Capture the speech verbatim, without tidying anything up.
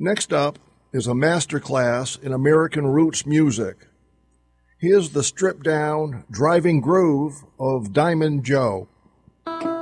Next up is a master class in American roots music. Here's the stripped-down, driving groove of Diamond Joe.